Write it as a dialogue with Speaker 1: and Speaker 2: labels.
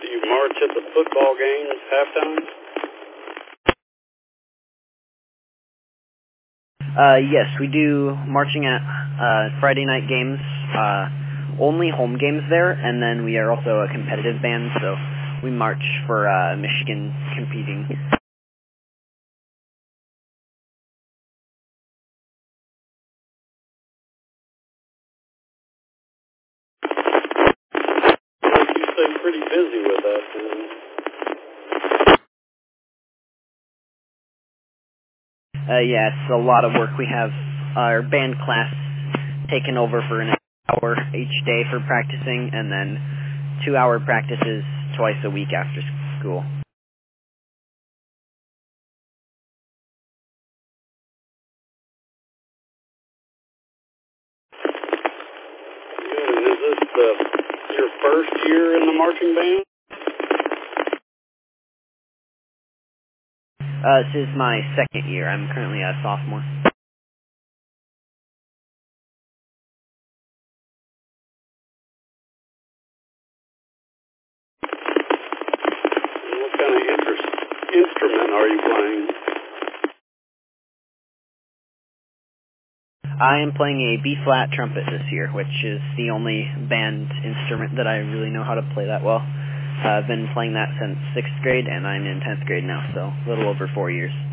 Speaker 1: Do you march at the football games halftime?
Speaker 2: Yes, we do marching at Friday night games, only home games there, and then we are also a competitive band, so we march for Michigan competing.
Speaker 1: You stay pretty busy with that, then.
Speaker 2: Yeah, it's a lot of work. We have our band class taken over for an hour each day for practicing, and then 2-hour practices twice a week after school.
Speaker 1: Good. And is this your first year in the marching band?
Speaker 2: This is my second year. I'm currently a sophomore.
Speaker 1: And what kind of instrument are you playing?
Speaker 2: I am playing a B-flat trumpet this year, which is the only band instrument that I really know how to play that well. I've been playing that since 6th grade, and I'm in 10th grade now, so a little over 4 years.